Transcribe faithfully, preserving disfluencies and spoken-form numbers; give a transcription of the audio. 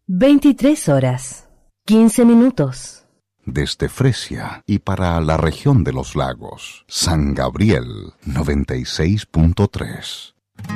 veintitrés horas, quince minutos. Desde Fresia y para la región de los lagos, San Gabriel noventa y seis punto tres.